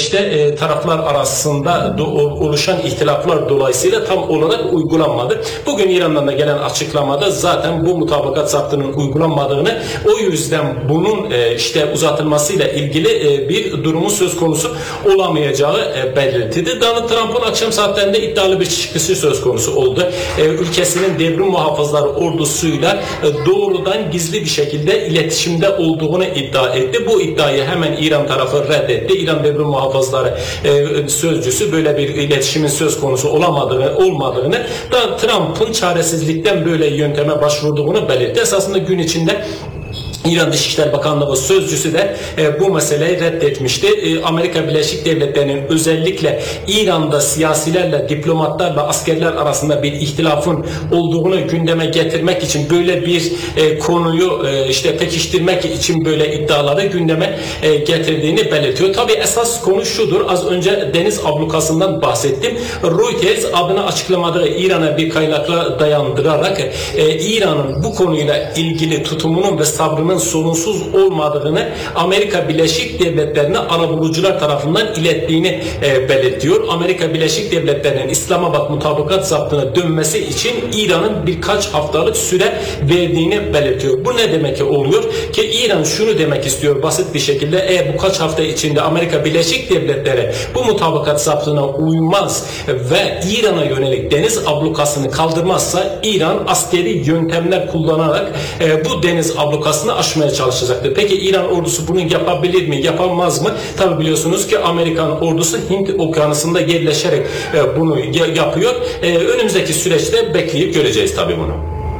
taraflar arasında oluşan ihtilaflar dolayısıyla tam olarak uygulanmadı. Bugün İran'dan da gelen açıklamada zaten bu mutabakat zaptının uygulanmadığını, o yüzden bunun uzatılmasıyla ilgili bir durumun söz konusu olamayacağı belirtildi. Donald Trump'ın akşam saatlerinde iddialı bir çıkışı söz konusu oldu. Ülkesinin devrim muhafızları ordusuyla doğrudan gizli bir şekilde iletişimde olduğunu iddia etti. Bu iddiayı hemen İran tarafı reddetti. İran devrim muhafızları sözcüsü böyle bir iletişimin söz konusu olmadığını da Trump'ın çaresizlikten böyle yönteme başvurduğunu belirtti. Esasında gün içinde İran Dışişleri Bakanlığı sözcüsü de bu meseleyi reddetmişti. Amerika Birleşik Devletleri'nin özellikle İran'da siyasilerle, diplomatlarla, askerler arasında bir ihtilafın olduğunu gündeme getirmek için, böyle bir konuyu pekiştirmek için böyle iddiaları gündeme getirdiğini belirtiyor. Tabii esas konu şudur. Az önce deniz ablukasından bahsettim. Reuters adını açıklamadığı İran'a bir kaynakla dayandırarak İran'ın bu konuyla ilgili tutumunun ve sabrının sorunsuz olmadığını Amerika Birleşik Devletleri'ne arabulucular tarafından ilettiğini belirtiyor. Amerika Birleşik Devletleri'nin İslamabad mutabakat zaptına dönmesi için İran'ın birkaç haftalık süre verdiğini belirtiyor. Bu ne demek oluyor? Ki İran şunu demek istiyor basit bir şekilde: eğer bu kaç hafta içinde Amerika Birleşik Devletleri bu mutabakat zaptına uymaz ve İran'a yönelik deniz ablukasını kaldırmazsa İran askeri yöntemler kullanarak bu deniz ablukasını aşmaya çalışacaktır. Peki İran ordusu bunu yapabilir mi, yapamaz mı? Tabi biliyorsunuz ki Amerikan ordusu Hint Okyanusu'nda yerleşerek bunu yapıyor. Önümüzdeki süreçte bekleyip göreceğiz tabi bunu.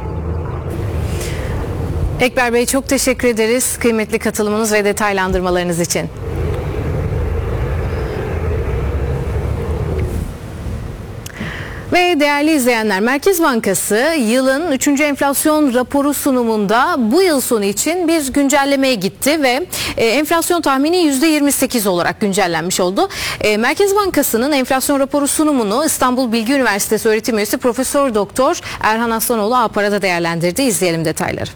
Ekber Bey, çok teşekkür ederiz kıymetli katılımınız ve detaylandırmalarınız için. Ve değerli izleyenler, Merkez Bankası yılın 3. enflasyon raporu sunumunda bu yıl sonu için bir güncellemeye gitti ve enflasyon tahmini %28 olarak güncellenmiş oldu. Merkez Bankası'nın enflasyon raporu sunumunu İstanbul Bilgi Üniversitesi öğretim üyesi Profesör Doktor Erhan Aslanoğlu A-Para'da değerlendirdi. İzleyelim detayları.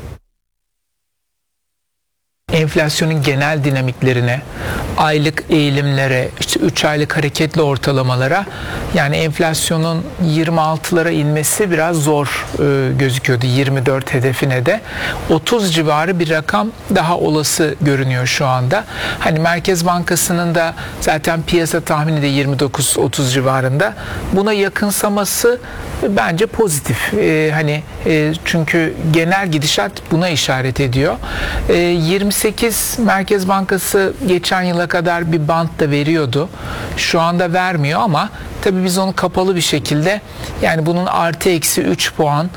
Enflasyonun genel dinamiklerine, aylık eğilimlere, 3 aylık hareketli ortalamalara, yani enflasyonun 26'lara inmesi biraz zor gözüküyordu 24 hedefine de. 30 civarı bir rakam daha olası görünüyor şu anda. Hani Merkez Bankası'nın da zaten piyasa tahmini de 29-30 civarında. Buna yakınsaması bence pozitif. Çünkü genel gidişat buna işaret ediyor. 28 Merkez Bankası geçen yıla kadar bir bant da veriyordu. Şu anda vermiyor ama tabii biz onu kapalı bir şekilde, yani bunun artı eksi 3 puan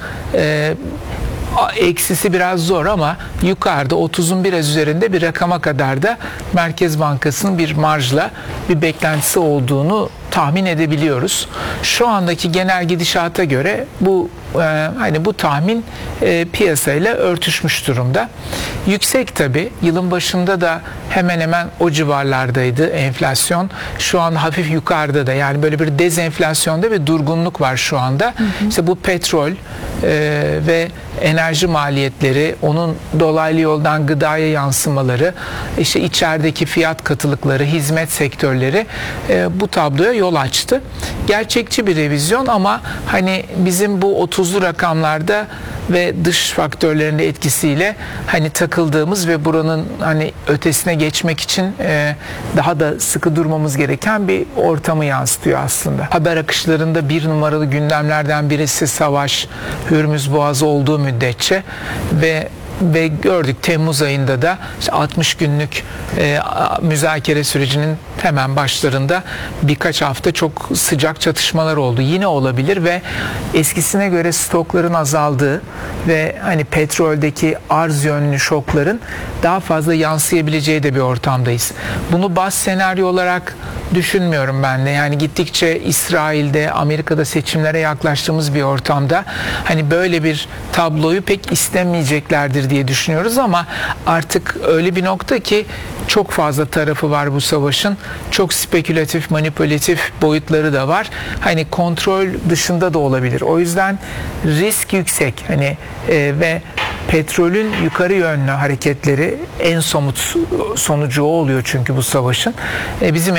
eksisi biraz zor ama yukarıda 30'un biraz üzerinde bir rakama kadar da Merkez Bankası'nın bir marjla bir beklentisi olduğunu tahmin edebiliyoruz. Şu andaki genel gidişata göre bu tahmin piyasayla örtüşmüş durumda. Yüksek tabii. Yılın başında da hemen hemen o civarlardaydı enflasyon. Şu an hafif yukarıda da, yani böyle bir dezenflasyonda bir durgunluk var şu anda. İşte bu petrol ve enerji maliyetleri, onun dolaylı yoldan gıdaya yansımaları, işte içerideki fiyat katılıkları, hizmet sektörleri bu tabloya yol açtı. Gerçekçi bir revizyon ama hani bizim bu 30'lu rakamlarda ve dış faktörlerin de etkisiyle takıldığımız ve buranın ötesine geçmek için daha da sıkı durmamız gereken bir ortamı yansıtıyor aslında. Haber akışlarında bir numaralı gündemlerden birisi savaş, Hürmüz Boğazı olduğu müddetçe ve gördük Temmuz ayında da 60 günlük müzakere sürecinin hemen başlarında birkaç hafta çok sıcak çatışmalar oldu. Yine olabilir ve eskisine göre stokların azaldığı ve petroldeki arz yönlü şokların daha fazla yansıyabileceği de bir ortamdayız. Bunu baz senaryo olarak düşünmüyorum ben de. Yani gittikçe İsrail'de, Amerika'da seçimlere yaklaştığımız bir ortamda böyle bir tabloyu pek istemeyeceklerdir diye düşünüyoruz ama artık öyle bir nokta ki çok fazla tarafı var bu savaşın. Çok spekülatif, manipülatif boyutları da var. Kontrol dışında da olabilir. O yüzden risk yüksek. Ve petrolün yukarı yönlü hareketleri en somut sonucu o oluyor çünkü bu savaşın. Bizim